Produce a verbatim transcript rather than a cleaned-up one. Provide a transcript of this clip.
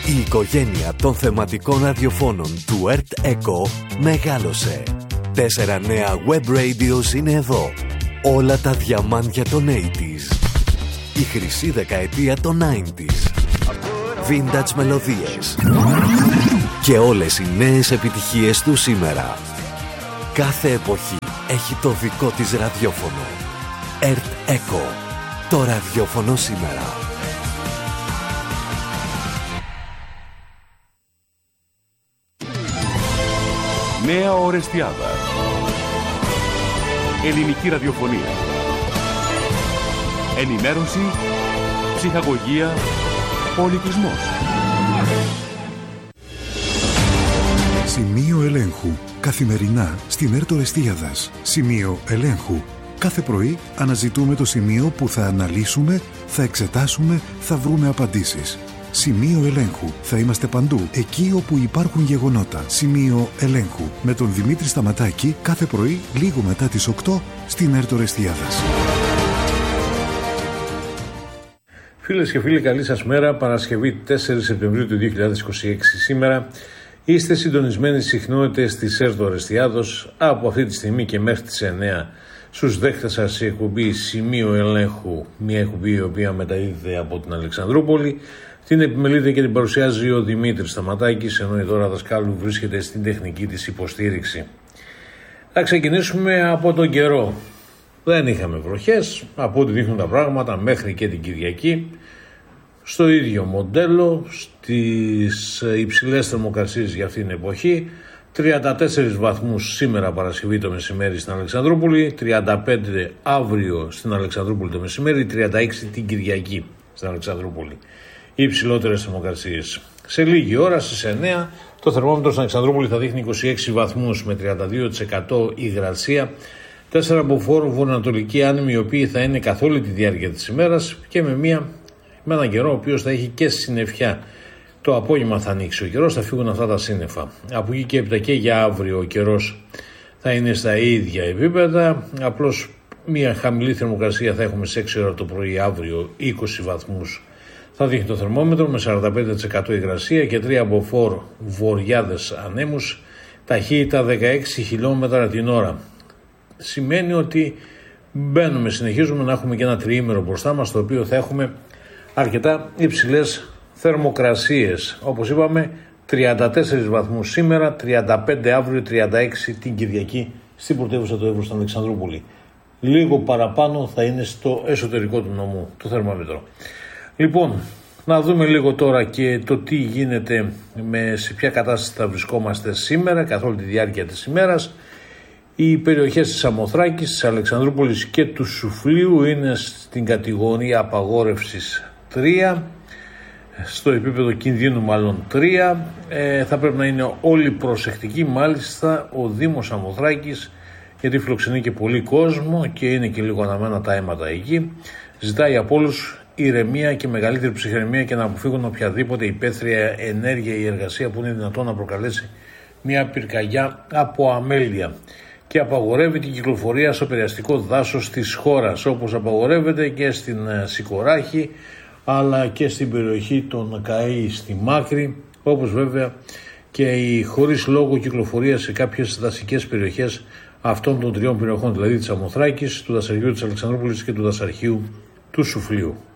Η οικογένεια των θεματικών ραδιοφώνων του Earth Echo μεγάλωσε. Τέσσερα νέα web radios είναι εδώ. Όλα τα διαμάντια των ογδόντα. Η χρυσή δεκαετία των ενενήντα. Vintage μελωδίες. Και όλες οι νέες επιτυχίες του σήμερα. Κάθε εποχή έχει το δικό της ραδιόφωνο. Earth Echo. Το ραδιόφωνο σήμερα. Νέα Ορεστιάδα. Ελληνική ραδιοφωνία. Ενημέρωση, ψυχαγωγία, πολιτισμός. Σημείο ελέγχου. Καθημερινά στην ΕΡΤ Ορεστίαδας. Σημείο ελέγχου. Κάθε πρωί αναζητούμε το σημείο που θα αναλύσουμε, θα εξετάσουμε, θα βρούμε απαντήσεις. Σημείο ελέγχου. Θα είμαστε παντού, εκεί όπου υπάρχουν γεγονότα. Σημείο ελέγχου. Με τον Δημήτρη Σταματάκη κάθε πρωί, λίγο μετά τις οκτώ, στην ΕΡΤ Ορεστιάδας. Φίλες και φίλοι, καλή σας μέρα. Παρασκευή τέσσερις Σεπτεμβρίου του δύο χιλιάδες είκοσι έξι. Σήμερα είστε συντονισμένοι στις συχνότητες της ΕΡΤ Ορεστιάδος από αυτή τη στιγμή και μέχρι τις εννέα. Στους δέχτες σας η εκπομπή Σημείο Ελέγχου, μια εκπομπή η οποία μεταδίδεται από την Αλεξανδρούπολη. Την επιμελείται και την παρουσιάζει ο Δημήτρης Σταματάκης, ενώ η Δώρα Δασκάλου βρίσκεται στην τεχνική της υποστήριξη. Θα ξεκινήσουμε από τον καιρό. Δεν είχαμε βροχές, από ό,τι δείχνουν τα πράγματα, μέχρι και την Κυριακή. Στο ίδιο μοντέλο, στις υψηλές θερμοκρασίες για αυτήν την εποχή. τριάντα τέσσερις βαθμούς σήμερα Παρασκευή το μεσημέρι στην Αλεξανδρούπολη, τριάντα πέντε αύριο στην Αλεξανδρούπολη το μεσημέρι, τριάντα έξι την Κυριακή στην Αλεξανδρούπολη. Οι υψηλότερες θερμοκρασίες. Σε λίγη ώρα στις εννέα το θερμόμετρο στην Αλεξανδρούπολη θα δείχνει είκοσι έξι βαθμούς με τριάντα δύο τοις εκατό υγρασία. τέσσερα μποφόρ βορειοανατολική άνεμοι, οι οποίοι θα είναι καθ' όλη τη διάρκεια της ημέρας και με, μια, με έναν καιρό ο οποίος θα έχει και συννεφιά. Το απόγευμα θα ανοίξει ο καιρός, θα φύγουν αυτά τα σύννεφα. Από εκεί και έπειτα και για αύριο ο καιρός θα είναι στα ίδια επίπεδα. Απλώς μια χαμηλή θερμοκρασία θα έχουμε σε έξι ώρα το πρωί αύριο, είκοσι βαθμούς. Θα δείχνει το θερμόμετρο με σαράντα πέντε τοις εκατό υγρασία και τρία μποφόρ βορειάδες ανέμους, ταχύτητα δεκαέξι χιλιόμετρα την ώρα. Σημαίνει ότι μπαίνουμε, συνεχίζουμε να έχουμε και ένα τριήμερο μπροστά μας, το οποίο θα έχουμε αρκετά υψηλές θερμοκρασίες. Όπως είπαμε, τριάντα τέσσερις βαθμούς σήμερα, τριάντα πέντε αύριο, τριάντα έξι την Κυριακή στην πρωτεύουσα του Εύρου στην Αλεξανδρούπολη. Λίγο παραπάνω θα είναι στο εσωτερικό του νομού, το θερμόμετρο. Λοιπόν, να δούμε λίγο τώρα και το τι γίνεται, με, σε ποια κατάσταση θα βρισκόμαστε σήμερα καθ' όλη τη διάρκεια της ημέρας. Οι περιοχές της Σαμοθράκης, της Αλεξανδρούπολης και του Σουφλίου είναι στην κατηγορία απαγόρευσης τρία, στο επίπεδο κινδύνου μάλλον τρία. Ε, θα πρέπει να είναι όλοι προσεκτικοί, μάλιστα ο Δήμος Σαμοθράκης, γιατί φιλοξενεί και πολύ κόσμο και είναι και λίγο αναμένα τα αίματα εκεί. Ζητάει από όλους ηρεμία και μεγαλύτερη ψυχραιμία και να αποφύγουν οποιαδήποτε υπαίθρια ενέργεια ή εργασία που είναι δυνατόν να προκαλέσει μια πυρκαγιά από αμέλεια. Και απαγορεύει την κυκλοφορία στο περιαστικό δάσος της χώρας, όπως απαγορεύεται και στην Σικοράχη αλλά και στην περιοχή των ΚΑΕ στη Μάκρη, όπως βέβαια και η χωρίς λόγο κυκλοφορία σε κάποιες δασικές περιοχές αυτών των τριών περιοχών, δηλαδή της Σαμοθράκης, του δασαριού της Αλεξανδρούπολης και του δασαρχείου του Σουφλίου.